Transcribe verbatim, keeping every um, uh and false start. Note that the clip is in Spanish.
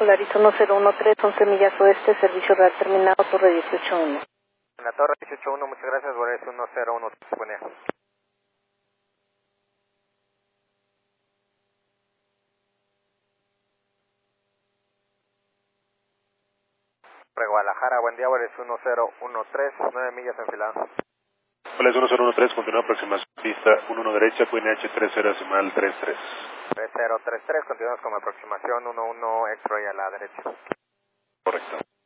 Polaris uno cero uno tres, once millas oeste, servicio real terminado, torre dieciocho uno. En la torre dieciocho uno, muchas gracias, Polaris uno cero uno tres, buen día. Pre Guadalajara, buen día, Polaris uno cero uno tres, nueve millas enfilado. Polaris uno cero uno tres, continúa aproximación pista uno uno derecha, Q N H tres cero decimal tres tres. tres cero tres tres, continuamos con aproximación uno uno X-ray a la derecha. Correcto.